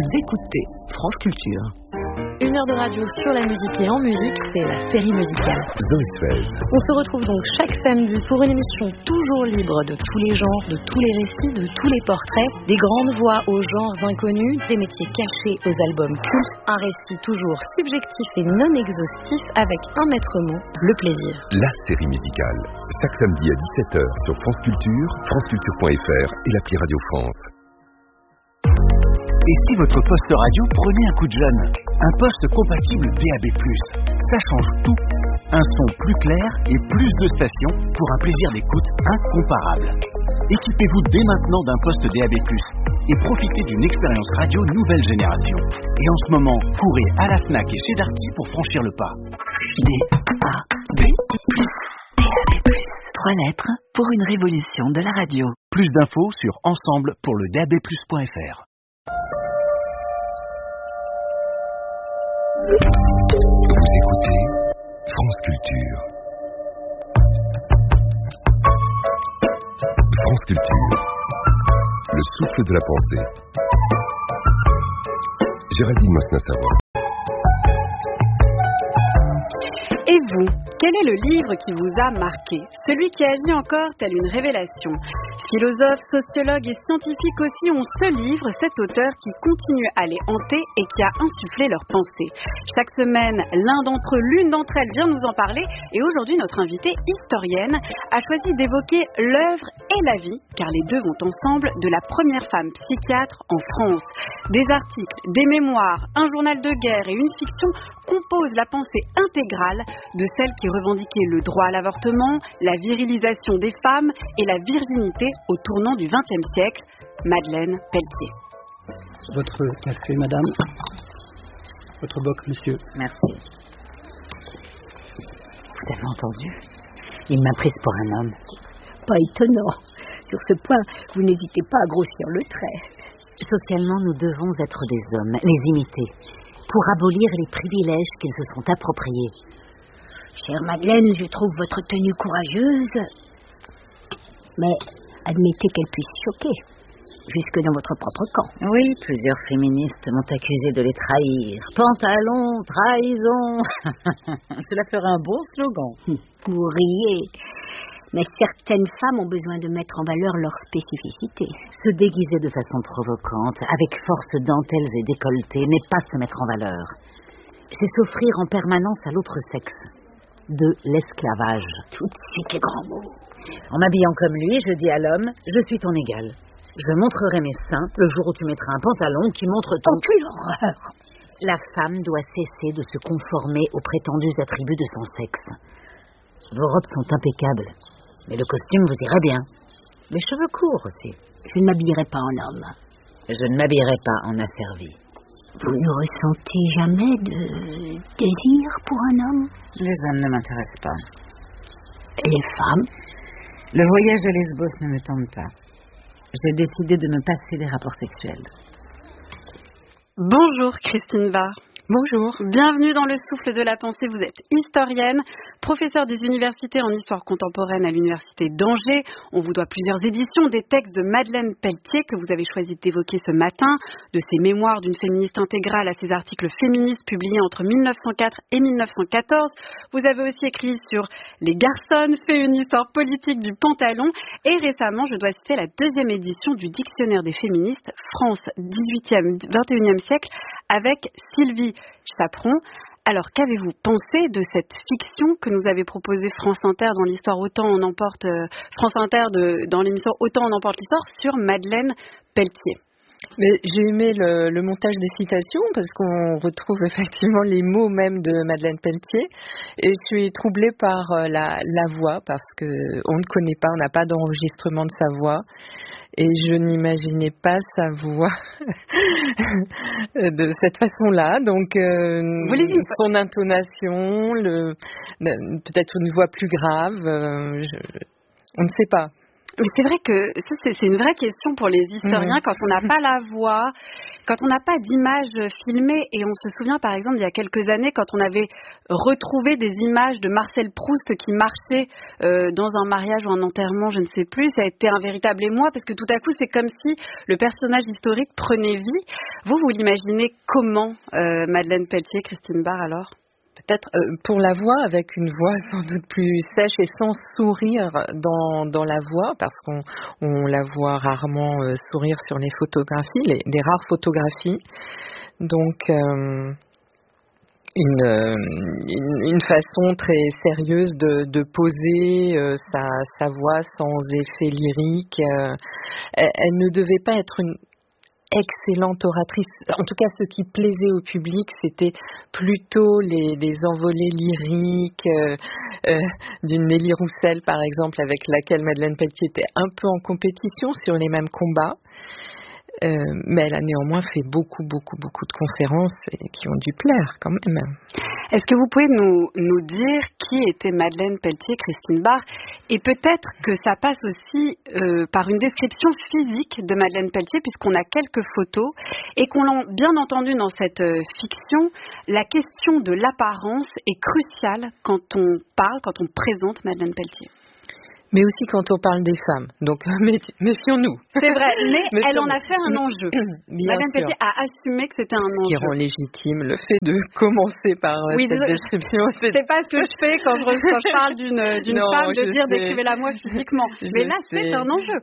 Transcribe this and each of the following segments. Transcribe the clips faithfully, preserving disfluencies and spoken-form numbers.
Vous écoutez France Culture. Une heure de radio sur la musique et en musique, c'est la série musicale. Zoé Sfez. On se retrouve donc chaque samedi pour une émission toujours libre de tous les genres, de tous les récits, de tous les portraits, des grandes voix aux genres inconnus, des métiers cachés aux albums cultes, un récit toujours subjectif et non exhaustif avec un maître mot, le plaisir. La série musicale. Chaque samedi à dix-sept heures sur France Culture, franceculture point f r et l'appli Radio France. Et si votre poste radio prenait un coup de jeune? Un poste compatible D A B plus. Ça change tout. Un son plus clair et plus de stations pour un plaisir d'écoute incomparable. Équipez-vous dès maintenant d'un poste D A B plus et profitez d'une expérience radio nouvelle génération. Et en ce moment, courez à la Fnac et chez Darty pour franchir le pas. D A B plus. D A B plus. Trois lettres pour une révolution de la radio. Plus d'infos sur ensemble pour le D A B plus point f r. Vous écoutez France Culture. France Culture. Le souffle de la pensée. Géraldine Mosna-Savoie. Et vous, quel est le livre qui vous a marqué? Celui qui agit encore tel une révélation. Philosophes, sociologues et scientifiques aussi ont ce livre, cet auteur qui continue à les hanter et qui a insufflé leurs pensées. Chaque semaine, l'un d'entre eux, l'une d'entre elles vient nous en parler et aujourd'hui notre invitée historienne a choisi d'évoquer l'œuvre et la vie, car les deux vont ensemble, de la première femme psychiatre en France. Des articles, des mémoires, un journal de guerre et une fiction composent la pensée intégrale de celle qui revendiquait le droit à l'avortement, la virilisation des femmes et la virginité au tournant du vingtième siècle, Madeleine Pelletier. Votre café, madame. Votre boc, monsieur. Merci. Vous avez entendu? Il m'a prise pour un homme. Pas étonnant. Sur ce point, vous n'hésitez pas à grossir le trait. Socialement, nous devons être des hommes, les imiter, pour abolir les privilèges qu'ils se sont appropriés. Chère Madeleine, je trouve votre tenue courageuse, mais admettez qu'elle puisse choquer, jusque dans votre propre camp. Oui, plusieurs féministes m'ont accusé de les trahir. Pantalon, trahison. Cela ferait un beau slogan. Vous riez, mais certaines femmes ont besoin de mettre en valeur leur spécificité. Se déguiser de façon provocante, avec force dentelles et décolletés, n'est pas se mettre en valeur. C'est s'offrir en permanence à l'autre sexe. De l'esclavage. Tout de suite les grands mots. En m'habillant comme lui, je dis à l'homme, je suis ton égal. Je montrerai mes seins le jour où tu mettras un pantalon qui montre ton... Oh, quelle horreur! La femme doit cesser de se conformer aux prétendus attributs de son sexe. Vos robes sont impeccables, mais le costume vous ira bien. Les cheveux courts aussi. Je ne m'habillerai pas en homme. Je ne m'habillerai pas en asservie. Vous ne ressentez jamais de désir pour un homme? Les hommes ne m'intéressent pas. Et les femmes? Le voyage de Lesbos ne me tente pas. J'ai décidé de me passer des rapports sexuels. Bonjour Christine Barr. Bonjour. Bienvenue dans le souffle de la pensée. Vous êtes historienne, professeure des universités en histoire contemporaine à l'université d'Angers. On vous doit plusieurs éditions des textes de Madeleine Pelletier que vous avez choisi d'évoquer ce matin, de ses mémoires d'une féministe intégrale à ses articles féministes publiés entre mille neuf cent quatre et mille neuf cent quatorze. Vous avez aussi écrit sur les garçons, fait une histoire politique du pantalon et récemment, je dois citer la deuxième édition du dictionnaire des féministes France dix-huitième vingt et unième siècle avec Sylvie Chaperon. Alors, qu'avez-vous pensé de cette fiction que nous avait proposée France Inter dans l'histoire Autant on emporte euh, France Inter de, dans l'émission Autant on emporte l'histoire sur Madeleine Pelletier? Mais j'ai aimé le, le montage des citations parce qu'on retrouve effectivement les mots même de Madeleine Pelletier et je suis troublée par euh, la, la voix parce que on ne connaît pas, on n'a pas d'enregistrement de sa voix. Et je n'imaginais pas sa voix de cette façon-là. Donc, euh, son intonation, le, peut-être une voix plus grave, euh, je, on ne sait pas. Mais c'est vrai que ça, c'est, c'est une vraie question pour les historiens. Mmh. Quand on n'a pas la voix, quand on n'a pas d'images filmées, et on se souvient par exemple il y a quelques années quand on avait retrouvé des images de Marcel Proust qui marchait euh, dans un mariage ou un enterrement, je ne sais plus, ça a été un véritable émoi parce que tout à coup c'est comme si le personnage historique prenait vie. Vous, vous l'imaginez comment, euh, Madeleine Pelletier, Christine Barr, alors ? Peut-être euh, pour la voix, avec une voix sans doute plus sèche et sans sourire dans, dans la voix, parce qu'on on la voit rarement euh, sourire sur les photographies, les, les rares photographies. Donc, euh, une, euh, une, une façon très sérieuse de, de poser euh, sa, sa voix sans effet lyrique. Euh, elle, elle ne devait pas être une excellente oratrice. En tout cas, ce qui plaisait au public, c'était plutôt les, les envolées lyriques euh, euh, d'une Nelly Roussel, par exemple, avec laquelle Madeleine Pelletier était un peu en compétition sur les mêmes combats. Euh, mais elle a néanmoins fait beaucoup, beaucoup, beaucoup de conférences et qui ont dû plaire quand même. Est-ce que vous pouvez nous, nous dire qui était Madeleine Pelletier, Christine Barr, et peut-être que ça passe aussi euh, par une description physique de Madeleine Pelletier, puisqu'on a quelques photos et qu'on l'a bien entendu dans cette euh, fiction, la question de l'apparence est cruciale quand on parle, quand on présente Madeleine Pelletier. Mais aussi quand on parle des femmes. Donc, méfions-nous. C'est vrai, mais elle en a fait un enjeu. Madame Pelletier a assumé que c'était un enjeu. Qui rend légitime le fait de commencer par oui, cette désolé. description. C'est... c'est pas ce que je fais quand je, quand je parle d'une, d'une non, femme, de dire décrivez-la moi physiquement. Je mais là, sais. C'est un enjeu.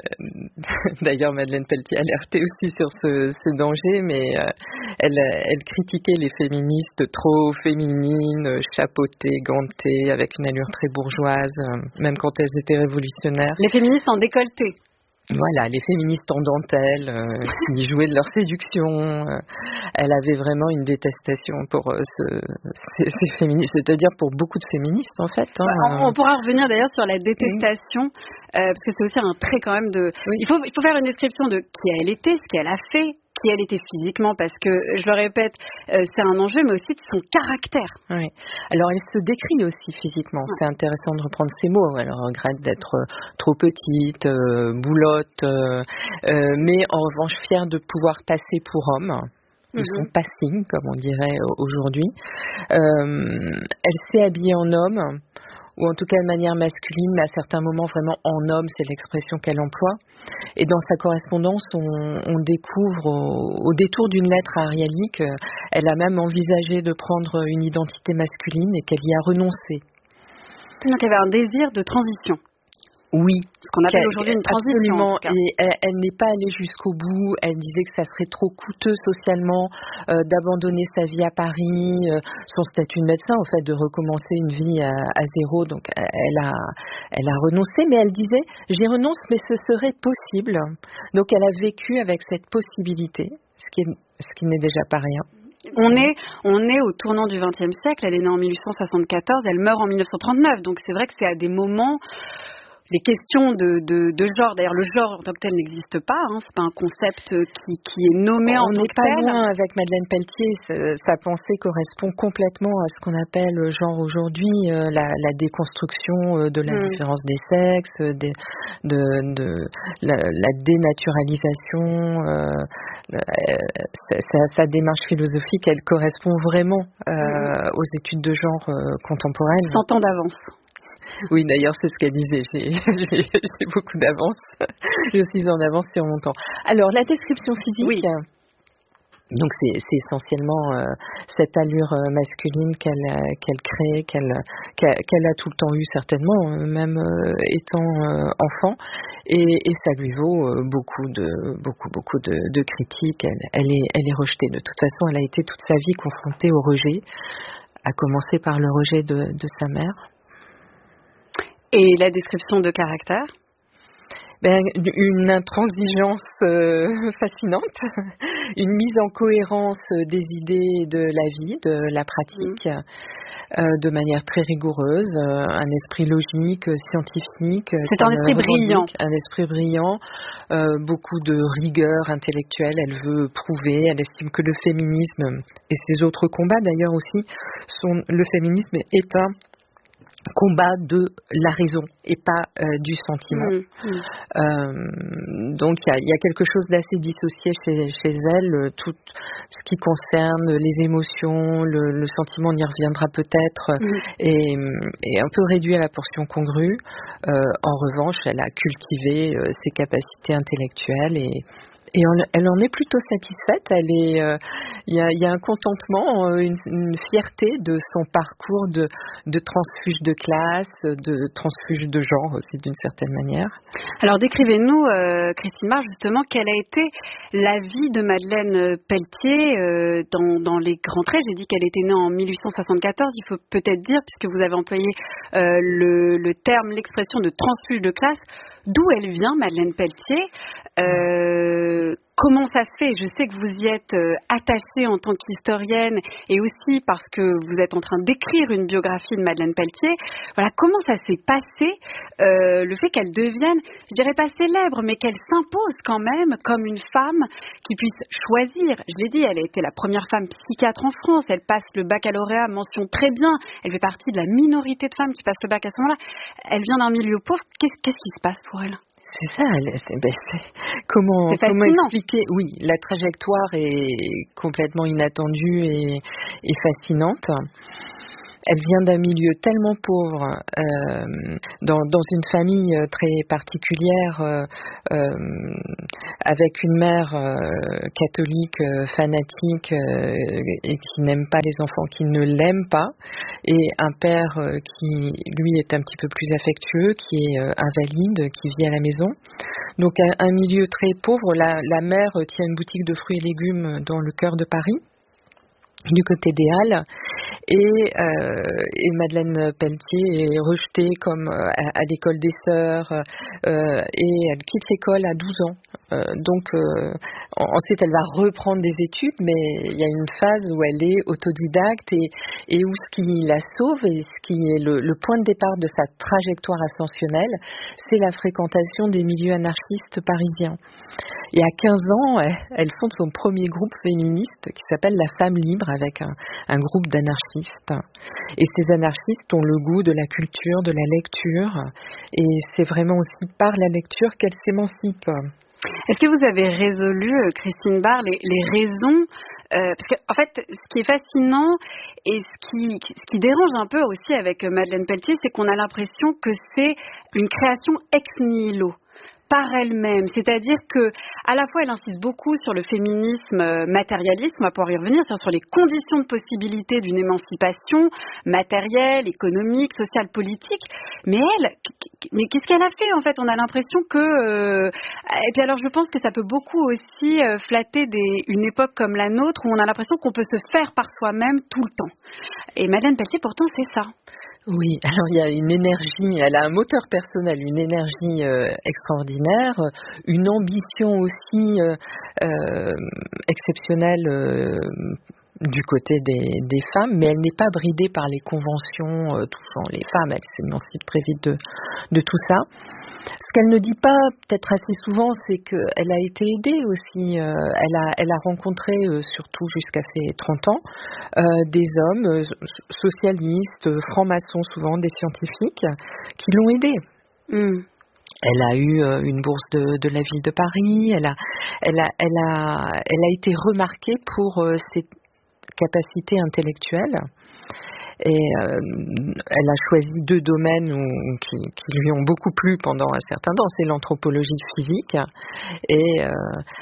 Euh, d'ailleurs, Madeleine Pelletier alertait aussi sur ce, ce danger, mais euh, elle, elle critiquait les féministes trop féminines, chapeautées, gantées, avec une allure très bourgeoise, euh, même quand elles étaient révolutionnaires. Les féministes en décolleté. Voilà, les féministes en dentelle euh, qui jouaient de leur séduction. Euh, elle avait vraiment une détestation pour euh, ce, ces, ces féministes, c'est-à-dire pour beaucoup de féministes en fait. Hein. On, on pourra revenir d'ailleurs sur la détestation, mmh. euh, parce que c'est aussi un trait quand même de... Oui. Il faut, il faut faire une description de qui elle était, ce qu'elle a fait, qui elle était physiquement, parce que, je le répète, euh, c'est un enjeu, mais aussi de son caractère. Oui. Alors, elle se décrit aussi physiquement. Ouais. C'est intéressant de reprendre ces mots. Elle regrette d'être euh, trop petite, euh, boulotte, euh, euh, mais en revanche fière de pouvoir passer pour homme. De son mm-hmm. passing, comme on dirait aujourd'hui. Euh, elle s'est habillée en homme, ou en tout cas de manière masculine, mais à certains moments vraiment en homme, c'est l'expression qu'elle emploie. Et dans sa correspondance, on, on découvre au, au détour d'une lettre à Ariely qu'elle a même envisagé de prendre une identité masculine et qu'elle y a renoncé. Donc il y avait un désir de transition. Oui, ce qu'on appelle aujourd'hui une transition. Absolument, et elle, elle n'est pas allée jusqu'au bout. Elle disait que ça serait trop coûteux socialement euh, d'abandonner sa vie à Paris, euh, son statut de médecin, en fait, de recommencer une vie à, à zéro. Donc, elle a, elle a renoncé, mais elle disait « j'y renonce, mais ce serait possible ». Donc, elle a vécu avec cette possibilité, ce qui, est, ce qui n'est déjà pas rien. On est, on est au tournant du vingtième siècle. Elle est née en mille huit cent soixante-quatorze, elle meurt en mille neuf cent trente-neuf. Donc, c'est vrai que c'est à des moments... Les questions de, de, de genre, d'ailleurs le genre en tant que tel n'existe pas, hein, c'est pas un concept qui, qui est nommé en tant que tel. On n'est pas loin avec Madeleine Pelletier, sa pensée correspond complètement à ce qu'on appelle le genre aujourd'hui, euh, la, la déconstruction de la mmh. différence des sexes, de, de, de la, la dénaturalisation, euh, sa, sa, sa démarche philosophique, elle correspond vraiment euh, mmh. aux études de genre euh, contemporaines. cent ans d'avance. Oui, d'ailleurs, c'est ce qu'elle disait. J'ai, j'ai, j'ai beaucoup d'avance. Je suis en avance sur mon temps. Alors, la description physique. Oui. Donc, c'est, c'est essentiellement euh, cette allure euh, masculine qu'elle, euh, qu'elle crée, qu'elle, qu'elle, qu'elle a tout le temps eu certainement, euh, même euh, étant euh, enfant. Et, et ça lui vaut euh, beaucoup de, beaucoup, beaucoup de, de critiques. Elle, elle est, elle est rejetée. De toute façon, elle a été toute sa vie confrontée au rejet, à commencer par le rejet de, de sa mère. Et la description de caractère ? Ben, une intransigeance euh, fascinante, une mise en cohérence des idées de la vie, de la pratique, mmh. euh, de manière très rigoureuse, euh, un esprit logique, scientifique. C'est un esprit brillant. Un esprit brillant, euh, beaucoup de rigueur intellectuelle, elle veut prouver, elle estime que le féminisme, et ses autres combats d'ailleurs aussi, sont, le féminisme est un combat de la raison et pas euh, du sentiment. Mmh, mmh. Euh, donc il y, y a quelque chose d'assez dissocié chez, chez elle, tout ce qui concerne les émotions, le, le sentiment, on y reviendra peut-être, mmh. est, est un peu réduit à la portion congrue. Euh, en revanche, elle a cultivé euh, ses capacités intellectuelles et Et on, elle en est plutôt satisfaite. Elle est, il euh, y, a, y a un contentement, une, une fierté de son parcours de, de transfuge de classe, de transfuge de genre aussi d'une certaine manière. Alors décrivez-nous, euh, Christine Barre, justement, quelle a été la vie de Madeleine Pelletier euh, dans, dans les grands traits. J'ai dit qu'elle était née en mille huit cent soixante-quatorze. Il faut peut-être dire, puisque vous avez employé euh, le, le terme, l'expression de transfuge de classe, d'où elle vient, Madeleine Pelletier. Euh, comment ça se fait? Je sais que vous y êtes euh, attachée en tant qu'historienne et aussi parce que vous êtes en train d'écrire une biographie de Madeleine Pelletier. Voilà, comment ça s'est passé, euh, le fait qu'elle devienne, je dirais pas célèbre, mais qu'elle s'impose quand même comme une femme qui puisse choisir. Je l'ai dit, elle a été la première femme psychiatre en France. Elle passe le baccalauréat, mention très bien. Elle fait partie de la minorité de femmes qui passent le bac à ce moment-là. Elle vient d'un milieu pauvre. Qu'est-ce, qu'est-ce qui se passe pour elle? C'est ça, c'est, ben c'est, comment, c'est comment expliquer? Oui, la trajectoire est complètement inattendue et, et fascinante. Elle vient d'un milieu tellement pauvre, euh, dans, dans une famille très particulière, euh, euh, avec une mère euh, catholique euh, fanatique euh, et qui n'aime pas les enfants qui ne l'aiment pas, et un père euh, qui, lui, est un petit peu plus affectueux, qui est euh, invalide, qui vit à la maison. Donc un, un milieu très pauvre. La, la mère tient une boutique de fruits et légumes dans le cœur de Paris, du côté des Halles, et, euh, et Madeleine Pelletier est rejetée comme euh, à, à l'école des sœurs, euh, et elle quitte l'école à douze ans. Euh, donc euh, ensuite elle va reprendre des études, mais il y a une phase où elle est autodidacte et, et où ce qui la sauve et ce qui est le, le point de départ de sa trajectoire ascensionnelle, c'est la fréquentation des milieux anarchistes parisiens. Et à quinze ans, elle, elle fonde son premier groupe féministe qui s'appelle La Femme Libre, avec un, un groupe d'anarchistes. Et ces anarchistes ont le goût de la culture, de la lecture, et c'est vraiment aussi par la lecture qu'elle s'émancipe. Est-ce que vous avez résolu, Christine Barre, les, les raisons euh, parce qu'en en fait, ce qui est fascinant et ce qui, ce qui dérange un peu aussi avec Madeleine Pelletier, c'est qu'on a l'impression que c'est une création ex nihilo, par elle-même, c'est-à-dire que à la fois elle insiste beaucoup sur le féminisme matérialiste, on va pouvoir y revenir, c'est-à-dire sur les conditions de possibilité d'une émancipation matérielle, économique, sociale, politique, mais elle, mais qu'est-ce qu'elle a fait en fait? On a l'impression que, euh, et puis alors je pense que ça peut beaucoup aussi euh, flatter des, une époque comme la nôtre où on a l'impression qu'on peut se faire par soi-même tout le temps. Et Madeleine Pelletier pourtant c'est ça. Oui, alors il y a une énergie, elle a un moteur personnel, une énergie euh, extraordinaire, une ambition aussi euh, euh, exceptionnelle euh, du côté des, des femmes, mais elle n'est pas bridée par les conventions euh, touchant les femmes, elle s'émancipe très vite de, de tout ça. Ce qu'elle ne dit pas, peut-être assez souvent, c'est qu'elle a été aidée aussi. Euh, elle, a, elle a rencontré, euh, surtout jusqu'à ses trente ans, euh, des hommes euh, socialistes, francs-maçons souvent, des scientifiques, qui l'ont aidée. Mm. Elle a eu euh, une bourse de, de la ville de Paris. Elle a, elle a, elle a, elle a été remarquée pour euh, ses capacités intellectuelles. Et euh, elle a choisi deux domaines où, qui, qui lui ont beaucoup plu pendant un certain temps, c'est l'anthropologie physique et, euh,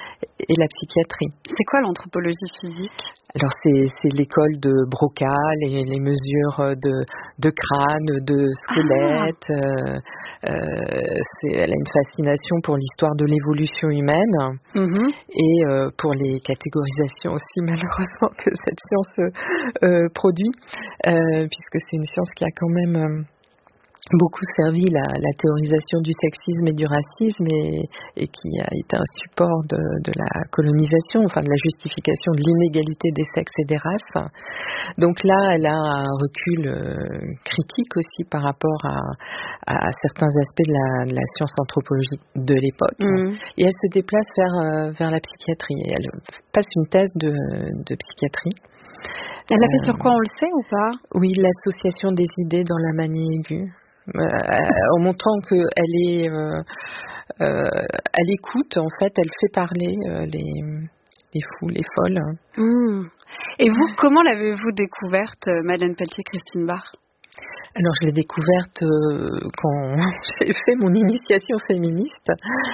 et la psychiatrie. C'est quoi l'anthropologie physique? Alors c'est, c'est l'école de Broca, les, les mesures de, de crâne, de squelette. Ah. Euh, euh, c'est, elle a une fascination pour l'histoire de l'évolution humaine mm-hmm. et euh, pour les catégorisations aussi malheureusement que cette science euh, produit. Euh, puisque c'est une science qui a quand même euh, beaucoup servi la, la théorisation du sexisme et du racisme et, et qui a été un support de, de la colonisation, enfin de la justification de l'inégalité des sexes et des races. Donc là, elle a un recul euh, critique aussi par rapport à, à certains aspects de la, de la science anthropologique de l'époque. Mmh. Et elle se déplace vers, euh, vers la psychiatrie. Et elle passe une thèse de, de psychiatrie. Elle l'a fait sur quoi, on le sait ou pas? Oui, l'association des idées dans la manie aiguë. Euh, en montrant qu'elle est, euh, euh, elle écoute, en fait, elle fait parler euh, les, les fous, les folles. Mmh. Et vous, comment l'avez-vous découverte, Madeleine Pelletier-Christine Barr? Alors, je l'ai découverte euh, quand j'ai fait mon initiation féministe.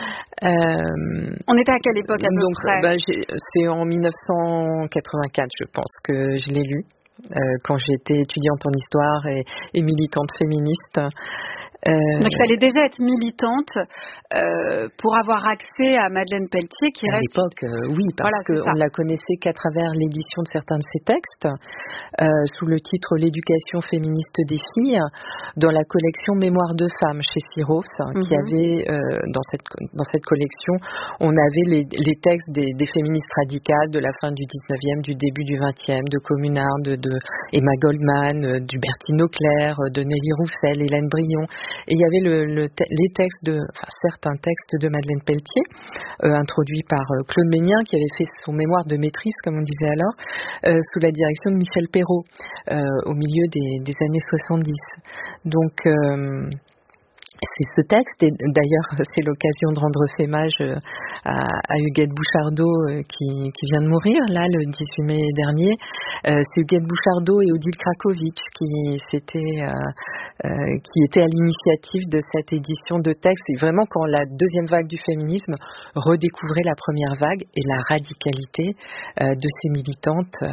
Euh, On était à quelle époque à peu donc, près? bah, j'ai, c'est en dix-neuf cent quatre-vingt-quatre, je pense, que je l'ai lu. Euh, quand j'étais étudiante en histoire et, et militante féministe. Euh, Donc il fallait déjà être militante euh, pour avoir accès à Madeleine Pelletier qui à reste... l'époque, euh, oui, parce voilà, qu'on ne la connaissait qu'à travers l'édition de certains de ses textes, euh, sous le titre L'éducation féministe des filles, dans la collection Mémoire de femmes chez Syros, hein, mm-hmm. qui avait, euh, dans, cette, dans cette collection, on avait les, les textes des, des féministes radicales de la fin du dix-neuvième, du début du vingtième, de Communard, de, de Emma Goldman, d'Hubertine Auclair, de Nelly Roussel, Hélène Brion. Et il y avait le, le te- les textes de, enfin, certains textes de Madeleine Pelletier, euh, introduits par euh, Claude Ménien, qui avait fait son mémoire de maîtrise, comme on disait alors, euh, sous la direction de Michel Perrault, euh, au milieu des, des années soixante-dix. Donc, euh, c'est ce texte, et d'ailleurs c'est l'occasion de rendre hommage à, à Huguette Bouchardot qui, qui vient de mourir là le dix-huit mai dernier. Euh, c'est Huguette Bouchardot et Odile Krakovitch qui, c'était, euh, euh, qui étaient à l'initiative de cette édition de texte. C'est vraiment quand la deuxième vague du féminisme redécouvrait la première vague et la radicalité euh, de ces militantes euh,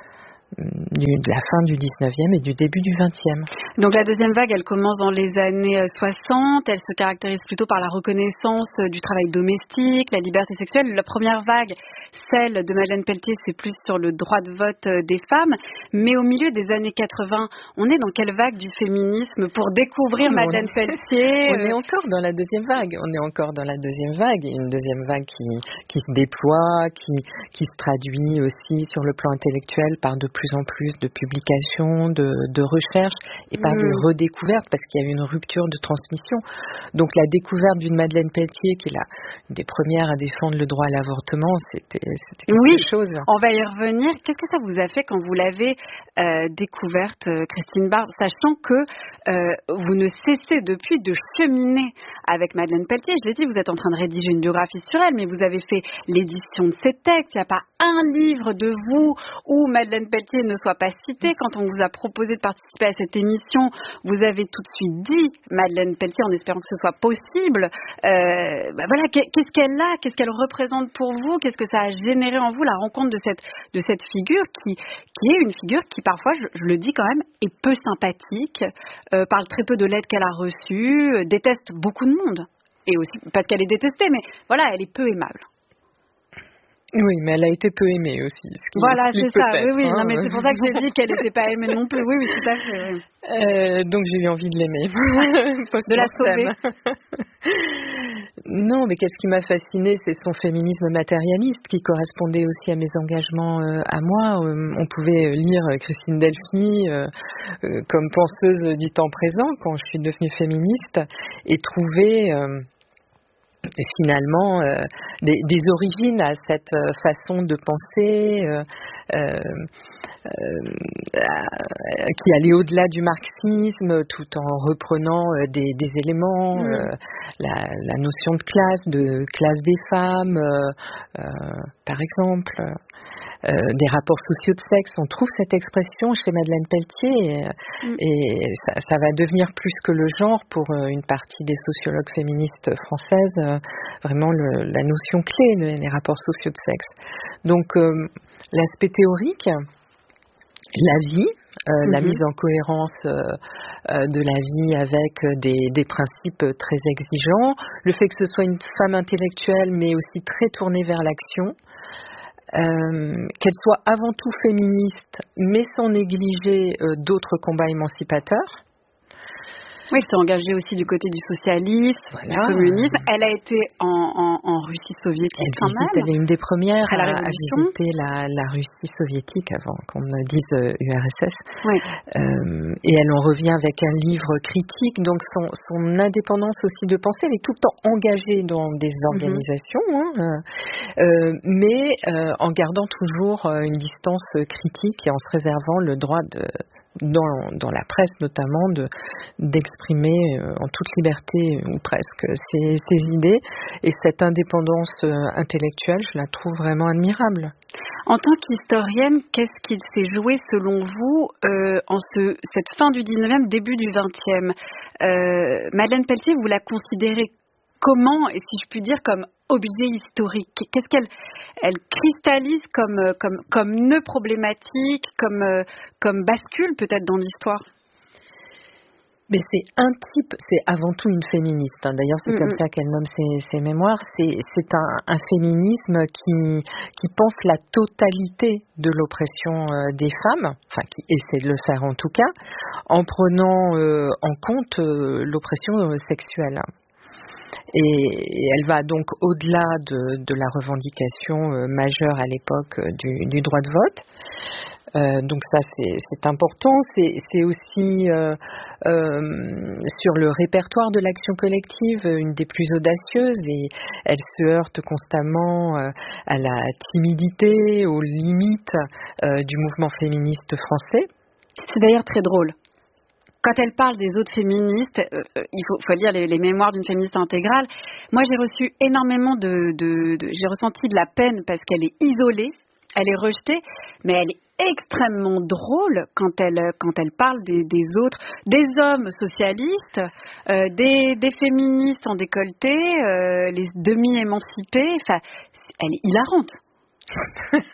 de la fin du dix-neuvième et du début du vingtième. Donc la deuxième vague, elle commence dans les années soixante, elle se caractérise plutôt par la reconnaissance du travail domestique, la liberté sexuelle. La première vague, celle de Madeleine Pelletier, c'est plus sur le droit de vote des femmes. Mais au milieu des années quatre-vingts, on est dans quelle vague du féminisme pour découvrir oui, Madeleine on Pelletier? On est encore dans la deuxième vague. On est encore dans la deuxième vague. Et une deuxième vague qui, qui se déploie, qui, qui se traduit aussi sur le plan intellectuel par de plus plus en plus de publications, de, de recherches et par mmh. de redécouvertes parce qu'il y a eu une rupture de transmission. Donc la découverte d'une Madeleine Pelletier qui est la, une des premières à défendre le droit à l'avortement, c'était, c'était quelque oui, chose. On va y revenir. Qu'est-ce que ça vous a fait quand vous l'avez euh, découverte, Christine Barr, sachant que euh, vous ne cessez depuis de cheminer avec Madeleine Pelletier? Je l'ai dit, vous êtes en train de rédiger une biographie sur elle, mais vous avez fait l'édition de ses textes. Il n'y a pas un livre de vous où Madeleine Pelletier ne soit pas citée. Quand on vous a proposé de participer à cette émission, vous avez tout de suite dit Madeleine Pelletier en espérant que ce soit possible. Euh, bah voilà, qu'est-ce qu'elle a, qu'est-ce qu'elle représente pour vous, qu'est-ce que ça a généré en vous la rencontre de cette de cette figure qui qui est une figure qui parfois, je, je le dis quand même, est peu sympathique, euh, parle très peu de l'aide qu'elle a reçue, euh, déteste beaucoup de monde et aussi parce qu'elle est détestée, mais voilà, elle est peu aimable. Oui, mais elle a été peu aimée aussi. Ce qui voilà, c'est ça. Oui, oui. Hein, non, mais c'est pour ça que j'ai dit qu'elle n'était pas aimée non plus. Oui, oui, tout à fait. Oui. Euh, donc j'ai eu envie de l'aimer. De la sauver. Non, mais qu'est-ce qui m'a fascinée, c'est son féminisme matérialiste qui correspondait aussi à mes engagements euh, à moi. Euh, on pouvait lire Christine Delphi euh, euh, comme penseuse du temps présent quand je suis devenue féministe et trouver euh, Et finalement euh, des, des origines à cette euh, façon de penser euh, euh, euh, qui allait au-delà du marxisme tout en reprenant euh, des, des éléments, mmh. euh, la, la notion de classe, de classe des femmes, euh, euh, par exemple. Euh, des rapports sociaux de sexe, on trouve cette expression chez Madeleine Pelletier et, mm. et ça, ça va devenir plus que le genre pour une partie des sociologues féministes françaises, euh, vraiment le, la notion clé, les rapports sociaux de sexe. Donc euh, l'aspect théorique, la vie, euh, mm-hmm. la mise en cohérence euh, euh, de la vie avec des, des principes très exigeants, le fait que ce soit une femme intellectuelle mais aussi très tournée vers l'action, Euh, qu'elle soit avant tout féministe, mais sans négliger euh, d'autres combats émancipateurs. Oui, elle s'est engagée aussi du côté du socialisme, voilà. du communisme. Elle a été en, en, en Russie soviétique elle quand visite, même. Elle est une des premières à, à, à visiter la, la Russie soviétique avant qu'on ne dise euh, U R S S. Oui. Euh, et elle en revient avec un livre critique, donc son, son indépendance aussi de pensée. Elle est tout le temps engagée dans des organisations, mm-hmm. hein, euh, mais euh, en gardant toujours une distance critique et en se réservant le droit de Dans, dans la presse notamment, de, d'exprimer euh, en toute liberté ou presque ses, ses idées. Et cette indépendance euh, intellectuelle, je la trouve vraiment admirable. En tant qu'historienne, qu'est-ce qu'il s'est joué selon vous euh, en ce, cette fin du dix-neuvième, début du vingtième euh, Madeleine Pelletier, vous la considérez comment, et si je puis dire, comme objet historique? Qu'est-ce qu'elle elle cristallise comme, comme, comme nœud problématique, comme, comme bascule peut-être dans l'histoire? Mais c'est un type, c'est avant tout une féministe. Hein. D'ailleurs, c'est mm-hmm. comme ça qu'elle nomme ses, ses mémoires. C'est, c'est un, un féminisme qui, qui pense la totalité de l'oppression euh, des femmes, enfin qui essaie de le faire en tout cas, en prenant euh, en compte euh, l'oppression euh, sexuelle. Et elle va donc au-delà de, de la revendication euh, majeure à l'époque euh, du, du droit de vote. Euh, donc ça c'est, c'est important. C'est, c'est aussi euh, euh, sur le répertoire de l'action collective une des plus audacieuses, et elle se heurte constamment euh, à la timidité, aux limites euh, du mouvement féministe français. C'est d'ailleurs très drôle. Quand elle parle des autres féministes, euh, il faut, faut lire les, les mémoires d'une féministe intégrale. Moi, j'ai reçu énormément de, de, de... J'ai ressenti de la peine parce qu'elle est isolée, elle est rejetée, mais elle est extrêmement drôle quand elle, quand elle parle des, des autres, des hommes socialistes, euh, des, des féministes en décolleté, euh, les demi-émancipés. Enfin, elle est hilarante.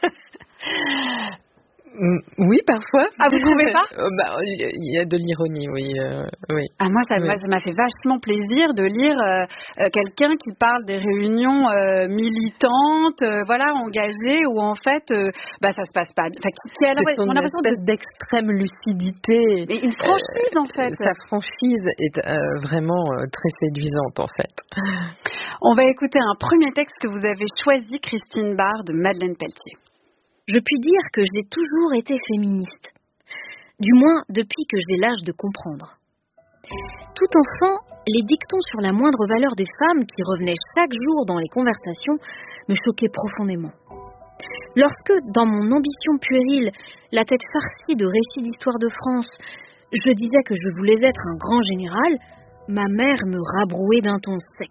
Oui, parfois. Ah, vous trouvez pas? euh, bah, il y a de l'ironie, oui. Euh, oui. Ah, moi, ça, oui. moi, ça m'a fait vachement plaisir de lire euh, euh, quelqu'un qui parle des réunions euh, militantes, euh, voilà, engagées, où en fait, euh, bah, ça se passe pas. Enfin, qui, qui a C'est son espèce de... d'extrême lucidité. Et une franchise, euh, en fait. Sa franchise est euh, vraiment euh, très séduisante, en fait. On va écouter un premier texte que vous avez choisi, Christine Barr, de Madeleine Pelletier. Je puis dire que j'ai toujours été féministe, du moins depuis que j'ai l'âge de comprendre. Tout enfant, les dictons sur la moindre valeur des femmes qui revenaient chaque jour dans les conversations me choquaient profondément. Lorsque, dans mon ambition puérile, la tête farcie de récits d'histoire de France, je disais que je voulais être un grand général, ma mère me rabrouait d'un ton sec.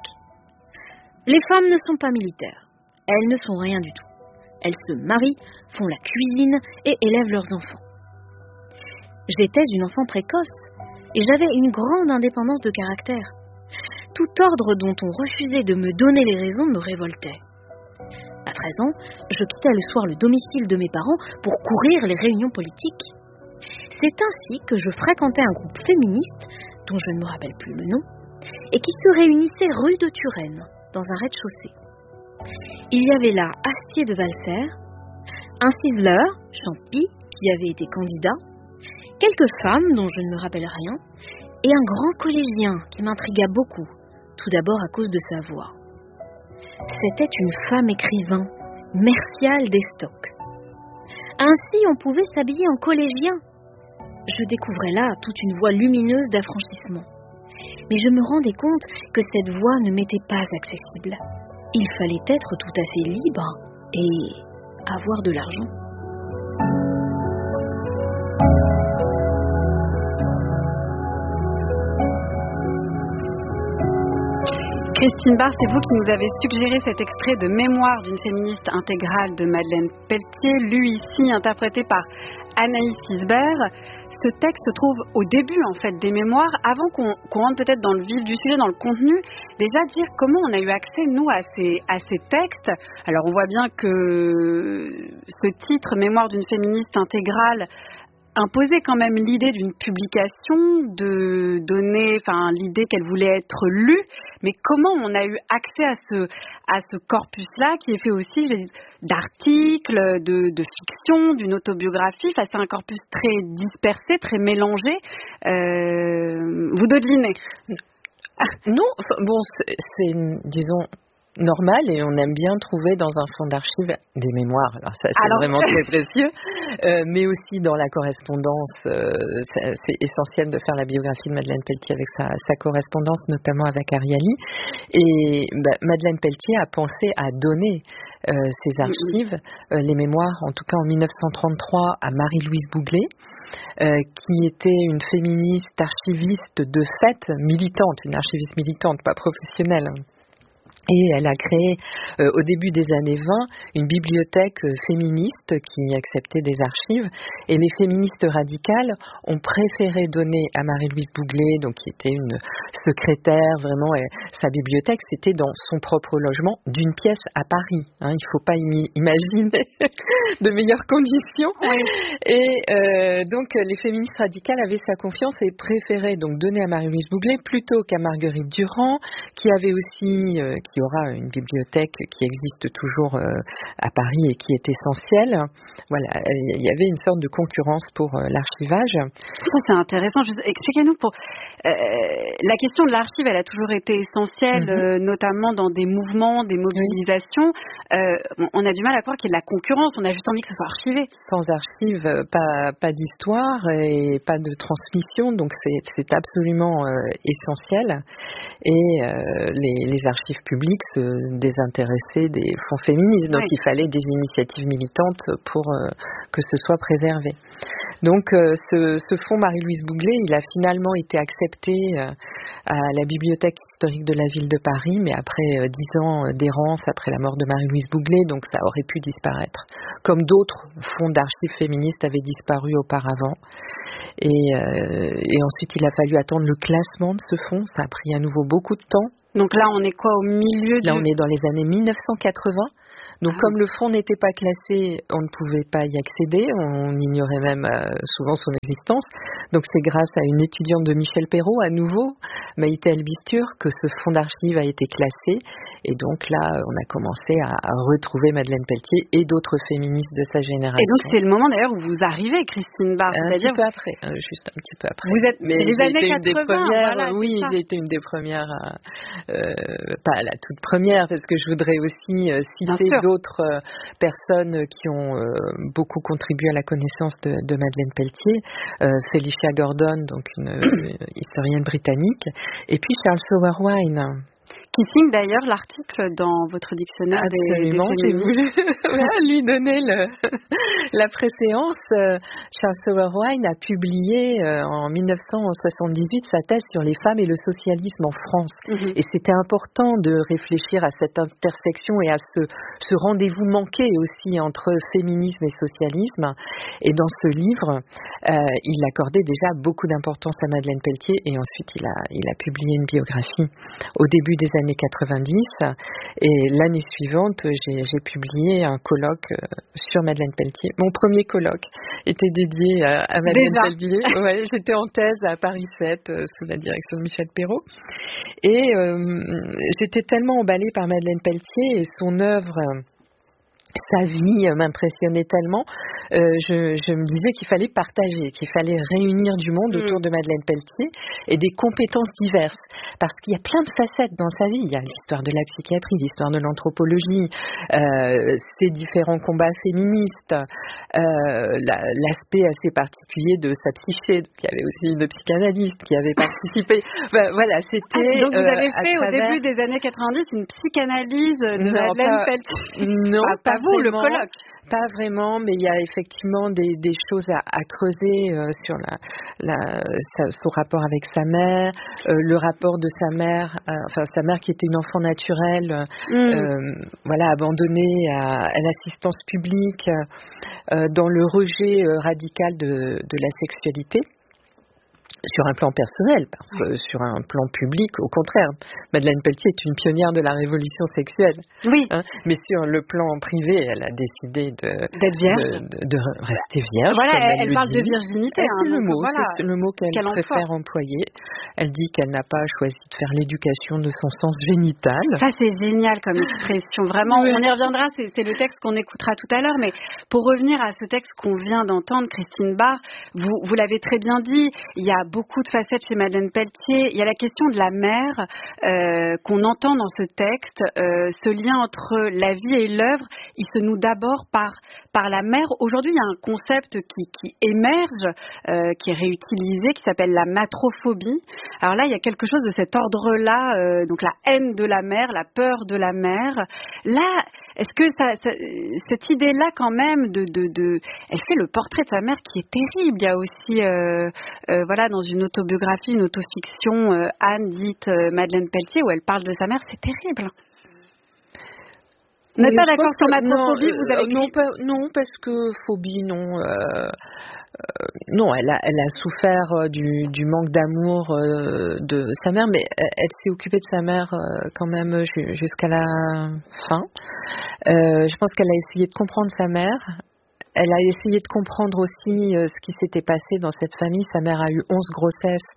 Les femmes ne sont pas militaires, elles ne sont rien du tout. Elles se marient, font la cuisine et élèvent leurs enfants. J'étais une enfant précoce et j'avais une grande indépendance de caractère. Tout ordre dont on refusait de me donner les raisons me révoltait. À treize ans, je quittais le soir le domicile de mes parents pour courir les réunions politiques. C'est ainsi que je fréquentais un groupe féministe, dont je ne me rappelle plus le nom, et qui se réunissait rue de Turenne, dans un rez-de-chaussée. Il y avait là Astier de Valserres, un ciseleur, Champy, qui avait été candidat, quelques femmes dont je ne me rappelle rien, et un grand collégien qui m'intrigua beaucoup, tout d'abord à cause de sa voix. C'était une femme écrivain, Merciale d'Estoc. Ainsi, on pouvait s'habiller en collégien. Je découvrais là toute une voie lumineuse d'affranchissement. Mais je me rendais compte que cette voie ne m'était pas accessible. Il fallait être tout à fait libre et avoir de l'argent. Christine Barr, c'est vous qui nous avez suggéré cet extrait de Mémoire d'une féministe intégrale de Madeleine Pelletier, lu ici, interprété par Anaïs Isbert. Ce texte se trouve au début en fait des mémoires. Avant qu'on, qu'on rentre peut-être dans le vif du sujet, dans le contenu, déjà dire comment on a eu accès, nous, à ces, à ces textes. Alors on voit bien que ce titre, Mémoire d'une féministe intégrale, imposé quand même l'idée d'une publication, de donner, enfin, l'idée qu'elle voulait être lue. Mais comment on a eu accès à ce, à ce corpus-là qui est fait aussi d'articles, de, de fiction, d'une autobiographie. Enfin, c'est un corpus très dispersé, très mélangé. Euh, vous devinez? Non, bon, c'est, c'est disons, normal et on aime bien trouver dans un fonds d'archives des mémoires. Alors ça, c'est Alors... vraiment très précieux. Euh, mais aussi dans la correspondance, euh, c'est, c'est essentiel de faire la biographie de Madeleine Pelletier avec sa, sa correspondance, notamment avec Ariely. Et bah, Madeleine Pelletier a pensé à donner euh, ses archives, euh, les mémoires, en tout cas en mille neuf cent trente-trois, à Marie-Louise Bouglé, euh, qui était une féministe archiviste de fait, militante, une archiviste militante, pas professionnelle. Et elle a créé, euh, au début des années vingt, une bibliothèque euh, féministe qui acceptait des archives. Et les féministes radicales ont préféré donner à Marie-Louise Bouglé, donc qui était une secrétaire, vraiment, et sa bibliothèque, c'était dans son propre logement, d'une pièce à Paris. Hein, il ne faut pas imi- imaginer de meilleures conditions. Oui. Et euh, donc, les féministes radicales avaient sa confiance et préféraient donc donner à Marie-Louise Bouglé plutôt qu'à Marguerite Durand, qui avait aussi... Euh, qui aura une bibliothèque qui existe toujours euh, à Paris et qui est essentielle. Voilà, il y avait une sorte de concurrence pour euh, l'archivage. Ça, c'est intéressant. Juste, expliquez-nous pour euh, la question de l'archive, elle a toujours été essentielle, mm-hmm. euh, notamment dans des mouvements, des mobilisations. Oui. Euh, on a du mal à croire qu'il y ait de la concurrence. On a juste envie que ce soit archivé. Sans archives, pas pas d'histoire et pas de transmission. Donc c'est c'est absolument euh, essentiel. Et euh, les, les archives publiques se désintéressaient des fonds féministes. Donc oui. Il fallait des initiatives militantes pour euh, que ce soit préservé. Donc euh, ce, ce fonds Marie-Louise Bouglé, il a finalement été accepté euh, à la Bibliothèque historique de la ville de Paris, mais après euh, dix ans d'errance, après la mort de Marie-Louise Bouglé, donc ça aurait pu disparaître. Comme d'autres fonds d'archives féministes avaient disparu auparavant. Et, euh, et ensuite, il a fallu attendre le classement de ce fonds. Ça a pris à nouveau beaucoup de temps. Donc là, on est quoi, au milieu Là, du... on est dans les années mille neuf cent quatre-vingts. Donc, ah. comme le fonds n'était pas classé, on ne pouvait pas y accéder. On ignorait même euh, souvent son existence. Donc, c'est grâce à une étudiante de Michel Perrault, à nouveau, Maïté Elbistur, que ce fonds d'archives a été classé. Et donc là, on a commencé à, à retrouver Madeleine Pelletier et d'autres féministes de sa génération. Et donc, c'est le moment d'ailleurs où vous arrivez, Christine Barre. Un petit peu après, euh, juste un petit peu après. Vous êtes Mais les années quatre-vingts, voilà, oui, j'ai été une des premières, euh, pas la toute première, parce que je voudrais aussi euh, citer d'autres euh, personnes qui ont euh, beaucoup contribué à la connaissance de, de Madeleine Pelletier, euh, Felicia Gordon, donc une, une historienne britannique, et puis Charles Sauerwein, qui signe d'ailleurs l'article dans votre dictionnaire. Absolument, des, des j'ai voulu lui donner le, la préséance. Charles Sauerwein a publié euh, en mille neuf cent soixante-dix-huit sa thèse sur les femmes et le socialisme en France. Mm-hmm. Et c'était important de réfléchir à cette intersection et à ce, ce rendez-vous manqué aussi entre féminisme et socialisme. Et dans ce livre, euh, il accordait déjà beaucoup d'importance à Madeleine Pelletier et ensuite il a, il a publié une biographie au début des années quatre-vingt-dix et l'année suivante j'ai, j'ai publié un colloque sur Madeleine Pelletier. Mon premier colloque était dédié à, à Madeleine Déjà. Pelletier. Ouais, j'étais en thèse à Paris sept euh, sous la direction de Michel Perrault et euh, j'étais tellement emballée par Madeleine Pelletier et son œuvre, sa vie m'impressionnait tellement, euh, je, je me disais qu'il fallait partager, qu'il fallait réunir du monde mmh. autour de Madeleine Pelletier et des compétences diverses. Parce qu'il y a plein de facettes dans sa vie. Il y a l'histoire de la psychiatrie, l'histoire de l'anthropologie, euh, ses différents combats féministes, euh, la, l'aspect assez particulier de sa psyché. Il y avait aussi une psychanalyste qui avait participé. Enfin, voilà, c'était... Ah, donc vous avez euh, fait travers... au début des années quatre-vingt-dix une psychanalyse de non, Madeleine pas... Pelletier. Non, ah, pas, pas vous, le colloque. Pas vraiment, mais il y a effectivement des, des choses à, à creuser euh, sur la, la, sa, son rapport avec sa mère, euh, le rapport de sa mère, euh, enfin sa mère qui était une enfant naturelle, mm. euh, voilà, abandonnée à, à l'assistance publique, euh, dans le rejet euh, radical de, de la sexualité. sur un plan personnel, parce que oui. sur un plan public, au contraire, Madeleine Pelletier est une pionnière de la révolution sexuelle. Oui. Hein, mais sur le plan privé, elle a décidé de, d'être vierge, de, de, de rester vierge. Voilà, comme elle, elle, elle parle dit. de virginité. Hein, c'est le mot, voilà, c'est le mot qu'elle, qu'elle préfère emploie. employer. Elle dit qu'elle n'a pas choisi de faire l'éducation de son sens génital. Ça, c'est génial comme expression. Vraiment, oui. on y reviendra. C'est, c'est le texte qu'on écoutera tout à l'heure. Mais pour revenir à ce texte qu'on vient d'entendre, Christine Barr, vous, vous l'avez très bien dit. Il y a beaucoup de facettes chez Madeleine Pelletier. Il y a la question de la mère euh, qu'on entend dans ce texte. Euh, ce lien entre la vie et l'œuvre, il se noue d'abord par, par la mère. Aujourd'hui, il y a un concept qui, qui émerge, euh, qui est réutilisé, qui s'appelle la matrophobie. Alors là, il y a quelque chose de cet ordre-là, euh, donc la haine de la mère, la peur de la mère. Là, est-ce que ça, ça, cette idée-là, quand même, de, de, de, elle fait le portrait de sa mère qui est terrible. Il y a aussi, euh, euh, voilà, dans une autobiographie, une autofiction, euh, Anne dite euh, Madeleine Pelletier, où elle parle de sa mère, c'est terrible. Vous n'êtes pas d'accord sur matrophobie, vous avez non, pas, non, parce que phobie, non. Euh, euh, non, elle a, elle a souffert du, du manque d'amour euh, de sa mère, mais elle, elle s'est occupée de sa mère euh, quand même jusqu'à la fin. Euh, je pense qu'elle a essayé de comprendre sa mère. Elle a essayé de comprendre aussi euh, ce qui s'était passé dans cette famille. Sa mère a eu onze grossesses.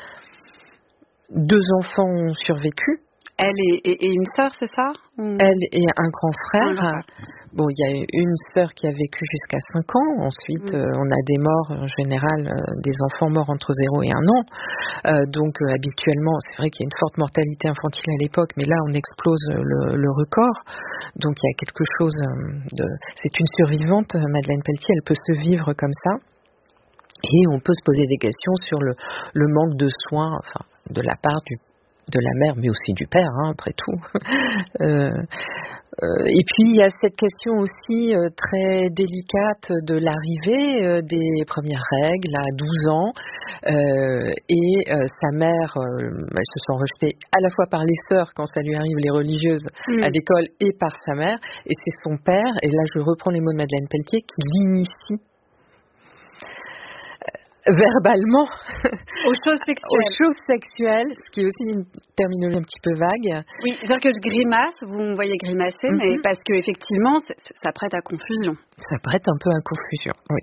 Deux enfants ont survécu. Elle et, et, et une sœur, c'est ça? Elle et un grand frère. Ah, bon, il y a une sœur qui a vécu jusqu'à cinq ans. Ensuite, mm. euh, on a des morts, en général, euh, des enfants morts entre zéro et un an. Euh, donc, euh, habituellement, c'est vrai qu'il y a une forte mortalité infantile à l'époque, mais là, on explose le, le record. Donc, il y a quelque chose de... C'est une survivante, Madeleine Pelletier, elle peut se vivre comme ça. Et on peut se poser des questions sur le, le manque de soins, enfin, de la part du de la mère, mais aussi du père, hein, après tout. euh, euh, et puis, il y a cette question aussi euh, très délicate de l'arrivée euh, des premières règles à douze ans. Euh, et euh, sa mère, euh, elles se sont rejetées à la fois par les sœurs, quand ça lui arrive, les religieuses, mmh. à l'école, et par sa mère. Et c'est son père, et là je reprends les mots de Madeleine Pelletier, qui l'initie verbalement aux choses sexuelles. Aux choses sexuelles, ce qui est aussi une terminologie un petit peu vague. Oui, c'est-à-dire que je grimace, vous me voyez grimacer, mm-hmm. mais parce que effectivement, ça prête à confusion. Ça prête un peu à confusion, oui.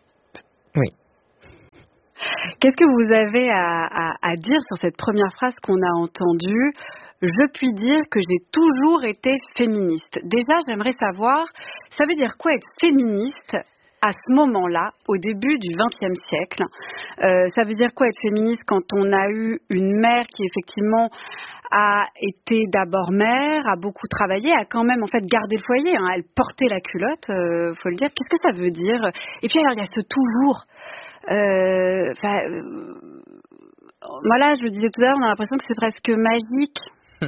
Oui. Qu'est-ce que vous avez à, à, à dire sur cette première phrase qu'on a entendue? Je puis dire que j'ai toujours été féministe. Déjà, j'aimerais savoir, ça veut dire quoi être féministe à ce moment-là, au début du vingtième siècle? euh, Ça veut dire quoi être féministe quand on a eu une mère qui effectivement a été d'abord mère, a beaucoup travaillé, a quand même en fait gardé le foyer, hein, elle portait la culotte, euh, faut le dire. Qu'est-ce que ça veut dire? Et puis alors il y a ce toujours. Euh, euh, voilà, je le disais tout à l'heure, on a l'impression que c'est presque magique.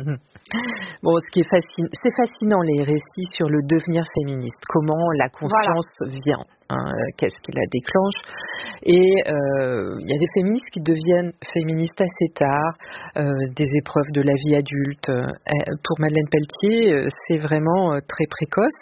Bon, ce qui est fascinant, c'est fascinant les récits sur le devenir féministe, comment la conscience voilà. vient, hein, qu'est-ce qui la déclenche. Et euh, il y a des féministes qui deviennent féministes assez tard, euh, des épreuves de la vie adulte. Pour Madeleine Pelletier, c'est vraiment très précoce,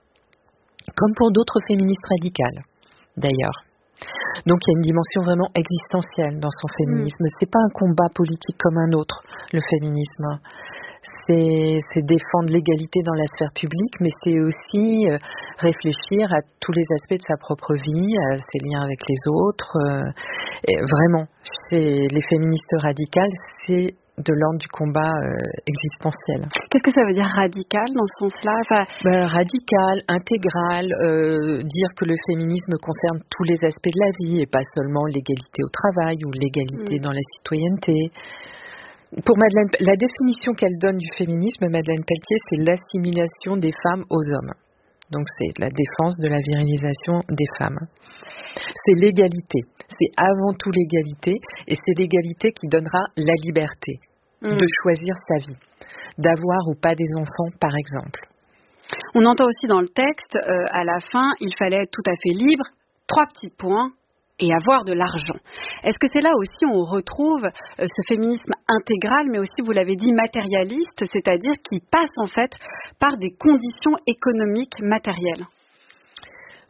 comme pour d'autres féministes radicales, d'ailleurs. Donc il y a une dimension vraiment existentielle dans son féminisme. Mmh. C'est pas un combat politique comme un autre, le féminisme. C'est, c'est défendre l'égalité dans la sphère publique, mais c'est aussi euh, réfléchir à tous les aspects de sa propre vie, à ses liens avec les autres. Euh, et vraiment, c'est, les féministes radicales, c'est de l'ordre du combat euh, existentiel. Qu'est-ce que ça veut dire radical dans ce sens-là? Enfin... ben, radical, intégral, euh, dire que le féminisme concerne tous les aspects de la vie et pas seulement l'égalité au travail ou l'égalité mmh. dans la citoyenneté. Pour Madeleine, la définition qu'elle donne du féminisme, Madeleine Pelletier, c'est l'assimilation des femmes aux hommes. Donc c'est la défense de la virilisation des femmes. C'est l'égalité. C'est avant tout l'égalité, et c'est l'égalité qui donnera la liberté mmh. de choisir sa vie, d'avoir ou pas des enfants, par exemple. On entend aussi dans le texte, euh, à la fin, il fallait être tout à fait libre. Trois petits points. Et avoir de l'argent. Est-ce que c'est là aussi où on retrouve euh, ce féminisme intégral, mais aussi, vous l'avez dit, matérialiste, c'est-à-dire qui passe en fait par des conditions économiques matérielles?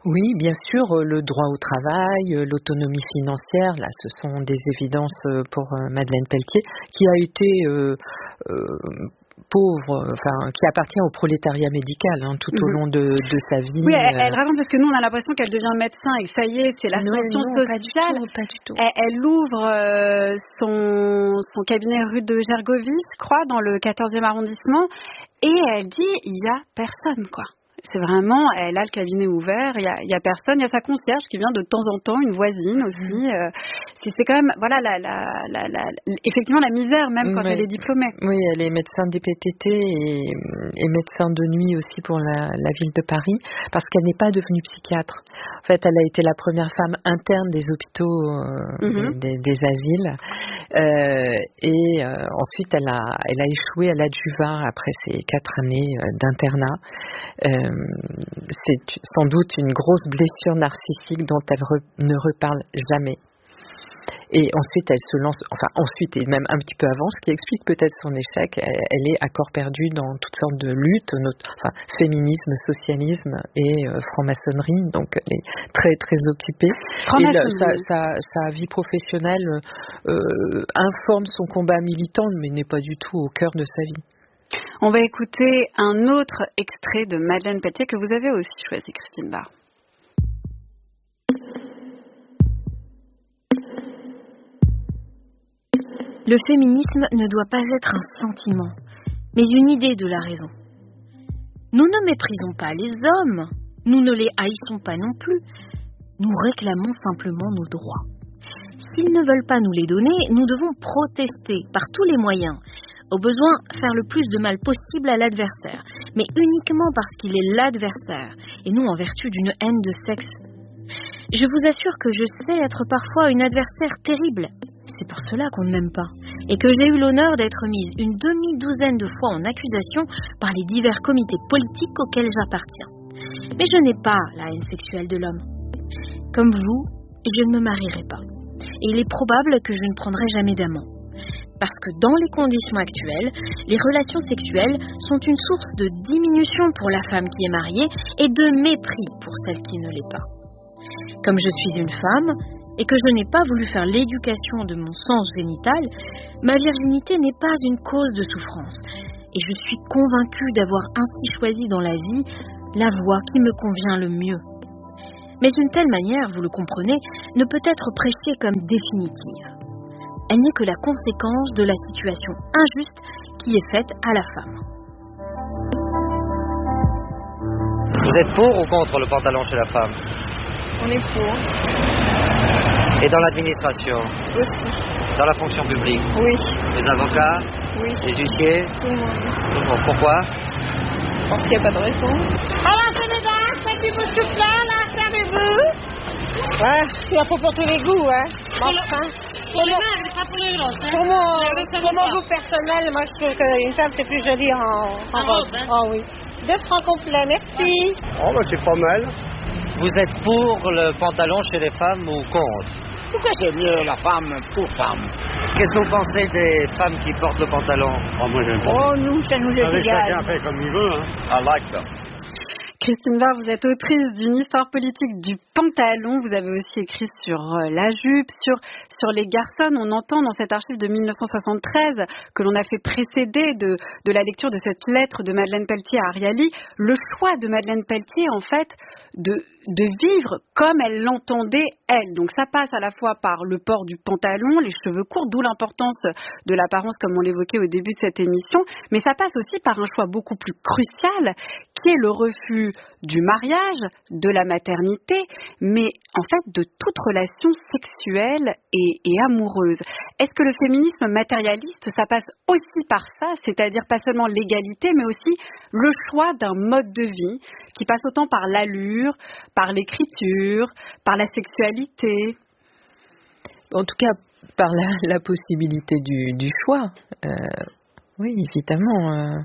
Oui, bien sûr, le droit au travail, l'autonomie financière, là, ce sont des évidences pour Madeleine Pelletier, qui a été euh, euh, pauvre, enfin, qui appartient au prolétariat médical hein, tout au long de, de sa vie. Oui, elle, elle raconte parce que nous, on a l'impression qu'elle devient médecin et que ça y est, c'est l'ascension sociale. Pas du tout, pas du tout. Elle, elle ouvre euh, son, son cabinet rue de Gergovie, je crois, dans le quatorzième arrondissement, et elle dit, il y a personne, quoi. C'est vraiment, elle a le cabinet ouvert, il y a, il y a personne, il y a sa concierge qui vient de temps en temps, une voisine aussi. Euh, c'est, c'est quand même, voilà, la, la, la, la, effectivement la misère même quand oui. elle est diplômée. Oui, elle est médecin D P T T et, et médecin de nuit aussi pour la, la ville de Paris, parce qu'elle n'est pas devenue psychiatre. En fait, elle a été la première femme interne des hôpitaux, euh, mm-hmm. des, des, des asiles, euh, et euh, ensuite elle a, elle a échoué à l'adjuvat après ses quatre années d'internat. Euh, c'est sans doute une grosse blessure narcissique dont elle re, ne reparle jamais. Et ensuite, elle se lance, enfin ensuite et même un petit peu avant, ce qui explique peut-être son échec. Elle, elle est à corps perdu dans toutes sortes de luttes, notre, enfin féminisme, socialisme et euh, franc-maçonnerie. Donc, elle est très très occupée. Et le, sa, sa, sa vie professionnelle euh, informe son combat militant, mais n'est pas du tout au cœur de sa vie. On va écouter un autre extrait de Madeleine Pelletier que vous avez aussi choisi, Christine Barr. Le féminisme ne doit pas être un sentiment, mais une idée de la raison. Nous ne méprisons pas les hommes, nous ne les haïssons pas non plus, nous réclamons simplement nos droits. S'ils ne veulent pas nous les donner, nous devons protester par tous les moyens. Au besoin, faire le plus de mal possible à l'adversaire, mais uniquement parce qu'il est l'adversaire, et non en vertu d'une haine de sexe. Je vous assure que je sais être parfois une adversaire terrible. C'est pour cela qu'on ne m'aime pas, et que j'ai eu l'honneur d'être mise une demi-douzaine de fois en accusation par les divers comités politiques auxquels j'appartiens. Mais je n'ai pas la haine sexuelle de l'homme. Comme vous, je ne me marierai pas, et il est probable que je ne prendrai jamais d'amant. Parce que dans les conditions actuelles, les relations sexuelles sont une source de diminution pour la femme qui est mariée et de mépris pour celle qui ne l'est pas. Comme je suis une femme et que je n'ai pas voulu faire l'éducation de mon sens génital, ma virginité n'est pas une cause de souffrance. Et je suis convaincue d'avoir ainsi choisi dans la vie la voie qui me convient le mieux. Mais une telle manière, vous le comprenez, ne peut être prêchée comme définitive. Elle n'est que la conséquence de la situation injuste qui est faite à la femme. Vous êtes pour ou contre le pantalon chez la femme? On est pour. Et dans l'administration? Aussi. Dans la fonction publique? Oui. Les avocats? Oui. Les huissiers? Tout le monde. Tout le monde. Pourquoi? Parce qu'il n'y a pas de raison. Alors, c'est mesdames, c'est du bout de là, là, servez-vous? Ouais, il y a pas pour tous les goûts, hein. Bon, hein. Pour les maigres, pas pour les grosses, hein. Pour mon, pour mon goût personnel, moi, je trouve qu'une femme, c'est plus joli en, en, en robe. Hein. Oh oui. Deux francs complets, merci. Oh, bah, c'est pas mal. Vous êtes pour le pantalon chez les femmes ou contre? Pourquoi c'est mieux la femme pour femme? Qu'est-ce que vous pensez des femmes qui portent le pantalon? Oh, moi, j'aime pas. Oh, nous, ça nous est égal. Chacun fait comme il veut, hein. I like that. Christine Barr, vous êtes autrice d'une histoire politique du pantalon. Vous avez aussi écrit sur la jupe, sur, sur les garçons. On entend dans cette archive de mille neuf cent soixante-treize que l'on a fait précéder de, de la lecture de cette lettre de Madeleine Pelletier à Ariely, le choix de Madeleine Pelletier, en fait, de, de vivre comme elle l'entendait, elle. Donc ça passe à la fois par le port du pantalon, les cheveux courts, d'où l'importance de l'apparence, comme on l'évoquait au début de cette émission, mais ça passe aussi par un choix beaucoup plus crucial, qui est le refus du mariage, de la maternité, mais en fait de toute relation sexuelle et, et amoureuse. Est-ce que le féminisme matérialiste, ça passe aussi par ça, c'est-à-dire pas seulement l'égalité, mais aussi le choix d'un mode de vie qui passe autant par l'allure, par l'écriture, par la sexualité? En tout cas, par la, la possibilité du, du choix. Euh, oui, évidemment. Euh...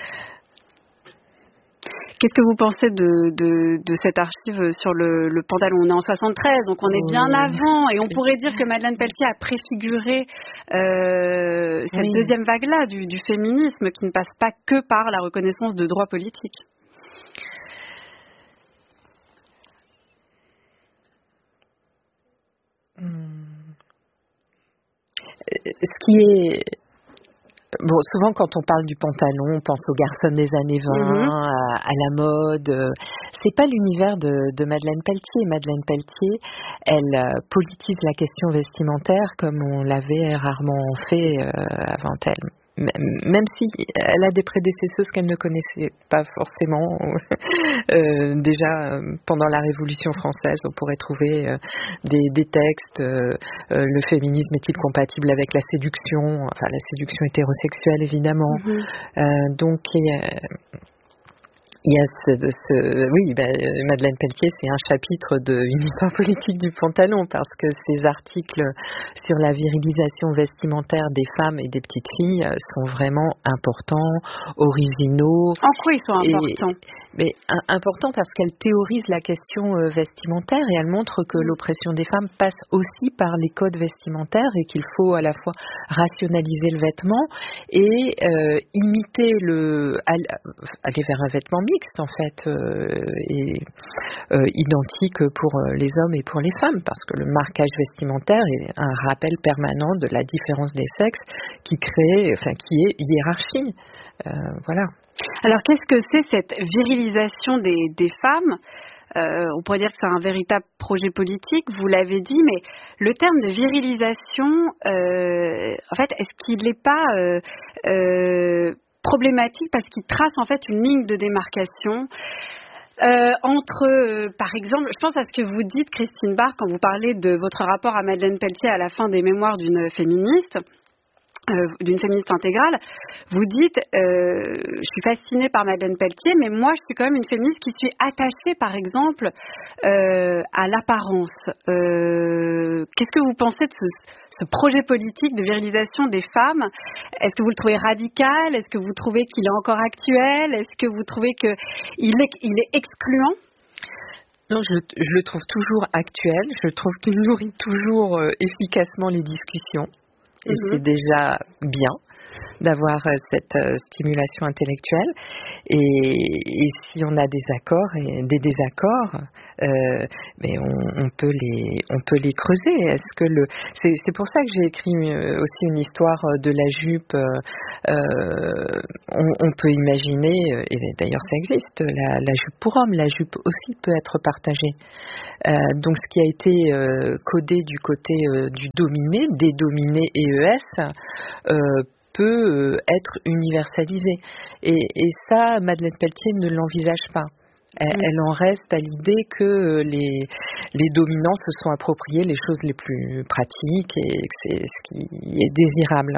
Qu'est-ce que vous pensez de, de, de cette archive sur le, le pantalon? On est en soixante-treize, donc on est bien oui. avant, et on pourrait dire que Madeleine Pelletier a préfiguré euh, cette oui. deuxième vague-là du, du féminisme qui ne passe pas que par la reconnaissance de droits politiques. ce qui est... Bon, souvent quand on parle du pantalon, on pense aux garçons des années vingt, mmh. à, à la mode. C'est pas l'univers de, de Madeleine Pelletier. Madeleine Pelletier, elle euh, politise la question vestimentaire comme on l'avait rarement fait euh, avant elle. Même si elle a des prédécesseuses qu'elle ne connaissait pas forcément. euh, déjà, pendant la Révolution française, on pourrait trouver euh, des, des textes. Euh, euh, le féminisme est-il compatible avec la séduction ? Enfin, la séduction hétérosexuelle, évidemment. Mm-hmm. Euh, donc, euh, il y a ce, ce oui, ben, Madeleine Pelletier, c'est un chapitre d'une histoire politique du pantalon parce que ces articles sur la virilisation vestimentaire des femmes et des petites filles sont vraiment importants, originaux. En quoi ils sont importants ? Et, mais important parce qu'elle théorise la question vestimentaire et elle montre que l'oppression des femmes passe aussi par les codes vestimentaires et qu'il faut à la fois rationaliser le vêtement et euh, imiter le aller vers un vêtement mixte en fait euh, et euh, identique pour les hommes et pour les femmes parce que le marquage vestimentaire est un rappel permanent de la différence des sexes qui crée, enfin qui est hiérarchie. Euh, voilà. Alors, qu'est-ce que c'est cette virilisation des, des femmes ? euh, On pourrait dire que c'est un véritable projet politique, vous l'avez dit, mais le terme de virilisation, euh, en fait, est-ce qu'il n'est pas euh, euh, problématique parce qu'il trace en fait une ligne de démarcation Euh, entre, euh, par exemple, je pense à ce que vous dites, Christine Barr, quand vous parlez de votre rapport à Madeleine Pelletier à la fin des mémoires d'une féministe, euh, d'une féministe intégrale. Vous dites, euh, je suis fascinée par Madeleine Pelletier, mais moi, je suis quand même une féministe qui suis attachée, par exemple, euh, à l'apparence. Euh, qu'est-ce que vous pensez de ce, ce projet politique de virilisation des femmes ? Est-ce que vous le trouvez radical ? Est-ce que vous trouvez qu'il est encore actuel ? Est-ce que vous trouvez qu'il est, il est excluant ? Non, je, je le trouve toujours actuel. Je trouve qu'il nourrit toujours euh, efficacement les discussions. Et mmh. c'est déjà bien d'avoir euh, cette euh, stimulation intellectuelle. Et, et si on a des accords et des désaccords, euh, mais on, on peut les, on peut les creuser. Est-ce que le, c'est, c'est pour ça que j'ai écrit aussi une histoire de la jupe. Euh, on, on peut imaginer, et d'ailleurs ça existe, la, la jupe pour homme. La jupe aussi peut être partagée. Euh, donc ce qui a été euh, codé du côté euh, du dominé, des dominés et E S, euh, peut être universalisé. Et, et ça, Madeleine Pelletier ne l'envisage pas. Elle, mmh. elle en reste à l'idée que les, les dominants se sont appropriés les choses les plus pratiques et que c'est ce qui est désirable.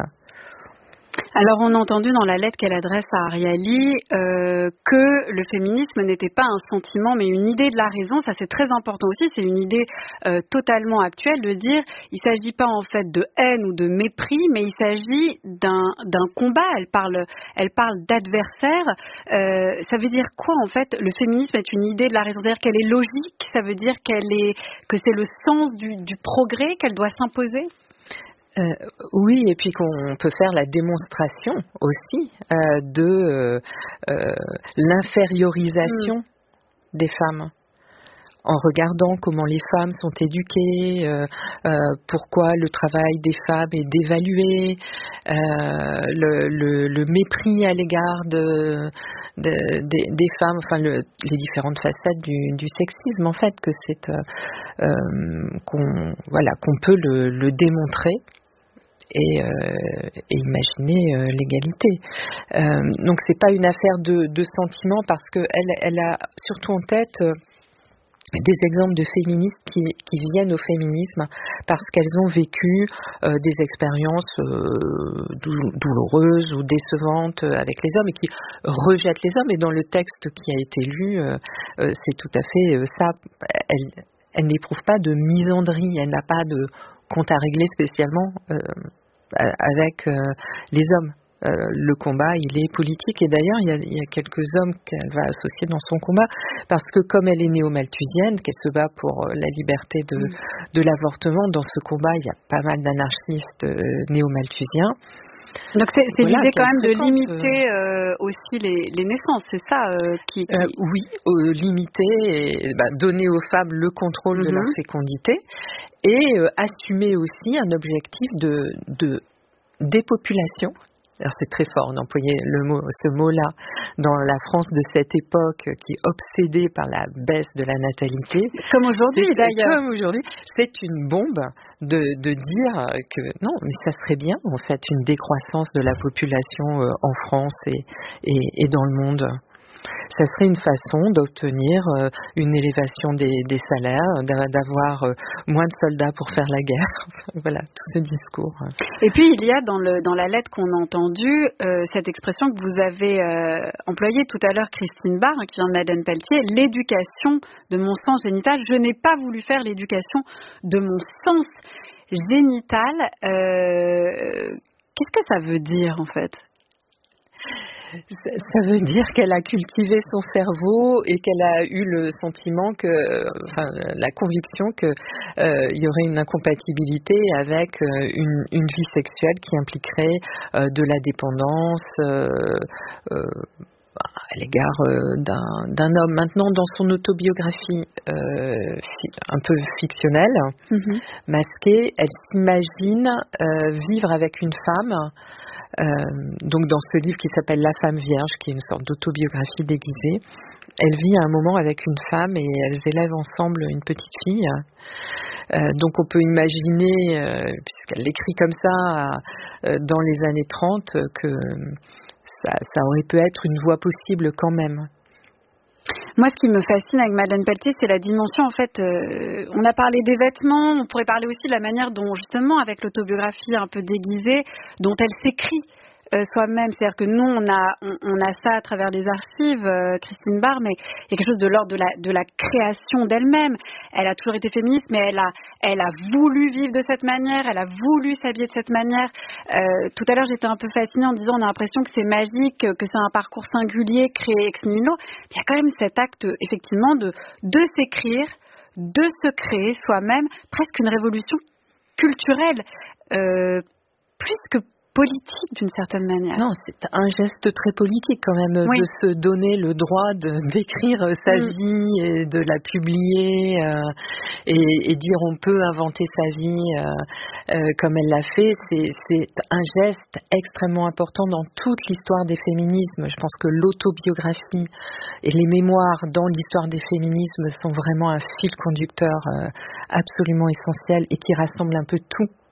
Alors, on a entendu dans la lettre qu'elle adresse à Ariely euh, que le féminisme n'était pas un sentiment, mais une idée de la raison. Ça, c'est très important aussi. C'est une idée euh, totalement actuelle de dire il ne s'agit pas en fait de haine ou de mépris, mais il s'agit d'un, d'un combat. Elle parle, elle parle d'adversaire. Euh, ça veut dire quoi en fait ? Le féminisme est une idée de la raison. C'est-à-dire qu'elle est logique. Ça veut dire qu'elle est, que c'est le sens du, du progrès qu'elle doit s'imposer ? Euh, oui, et puis qu'on peut faire la démonstration aussi euh, de euh, euh, l'infériorisation mmh. des femmes. En regardant comment les femmes sont éduquées, euh, euh, pourquoi le travail des femmes est dévalué, euh, le, le, le mépris à l'égard de, de, de, des femmes, enfin le, les différentes facettes du, du sexisme en fait, que c'est euh, euh, qu'on voilà qu'on peut le, le démontrer. Et, euh, et imaginer euh, l'égalité. Euh, donc c'est pas une affaire de, de sentiment parce qu'elle elle a surtout en tête euh, des exemples de féministes qui, qui viennent au féminisme parce qu'elles ont vécu euh, des expériences euh, douloureuses ou décevantes avec les hommes et qui rejettent les hommes. Et dans le texte qui a été lu, euh, euh, c'est tout à fait euh, ça. Elle, elle n'éprouve pas de misandrie, elle n'a pas de compte à régler spécialement euh, avec euh, les hommes. Euh, le combat, il est politique et d'ailleurs, il y a, il y a quelques hommes qu'elle va associer dans son combat parce que comme elle est néo-malthusienne, qu'elle se bat pour la liberté de, mmh. de l'avortement, dans ce combat, il y a pas mal d'anarchistes euh, néo-malthusiens. Donc c'est, c'est voilà, l'idée quand même de fréquente, limiter euh, aussi les, les naissances, c'est ça euh, qui, qui... Euh, Oui, euh, limiter et bah, donner aux femmes le contrôle mm-hmm. de leur fécondité et euh, assumer aussi un objectif de, de dépopulation. Alors c'est très fort d'employer le mot, ce mot-là dans la France de cette époque qui est obsédée par la baisse de la natalité. Comme aujourd'hui c'est, d'ailleurs. Comme aujourd'hui, c'est une bombe de, de dire que non, mais ça serait bien en fait une décroissance de la population euh, en France et, et, et dans le monde. Ça serait une façon d'obtenir euh, une élévation des, des salaires, d'avoir euh, moins de soldats pour faire la guerre. Voilà, tout ce discours. Et puis, il y a dans, le, dans la lettre qu'on a entendue, euh, cette expression que vous avez euh, employée tout à l'heure, Christine Barr, qui vient de Madeleine Pelletier, l'éducation de mon sens génital. Je n'ai pas voulu faire l'éducation de mon sens génital. Euh, qu'est-ce que ça veut dire, en fait ? Ça veut dire qu'elle a cultivé son cerveau et qu'elle a eu le sentiment que, enfin, la conviction que euh, il y aurait une incompatibilité avec euh, une, une vie sexuelle qui impliquerait euh, de la dépendance euh, euh, à l'égard euh, d'un, d'un homme. Maintenant, dans son autobiographie euh, fi- un peu fictionnelle, mm-hmm. masquée, elle s'imagine euh, vivre avec une femme. Euh, donc dans ce livre qui s'appelle La femme vierge, qui est une sorte d'autobiographie déguisée, elle vit à un moment avec une femme et elles élèvent ensemble une petite fille. Euh, donc on peut imaginer, euh, puisqu'elle l'écrit comme ça euh, dans les années trente, que ça, ça aurait pu être une voie possible quand même. Moi, ce qui me fascine avec Madeleine Pelletier, c'est la dimension, en fait, euh, on a parlé des vêtements, on pourrait parler aussi de la manière dont, justement, avec l'autobiographie un peu déguisée, dont elle s'écrit euh, soi-même. C'est-à-dire que nous, on a, on, on a ça à travers les archives, euh, Christine Barr, mais il y a quelque chose de l'ordre de la, de la création d'elle-même. Elle a toujours été féministe, mais elle a, elle a voulu vivre de cette manière, elle a voulu s'habiller de cette manière. Euh, tout à l'heure, j'étais un peu fascinée en disant, on a l'impression que c'est magique, que c'est un parcours singulier créé ex nihilo. Il y a quand même cet acte, effectivement, de, de s'écrire, de se créer soi-même, presque une révolution culturelle, euh, plus que politique d'une certaine manière. Non, c'est un geste très politique quand même, oui. de se donner le droit de, d'écrire sa mm. vie et de la publier euh, et, et dire on peut inventer sa vie euh, euh, comme elle l'a fait. C'est, c'est un geste extrêmement important dans toute l'histoire des féminismes. Je pense que l'autobiographie et les mémoires dans l'histoire des féminismes sont vraiment un fil conducteur euh, absolument essentiel et qui rassemble un peu tout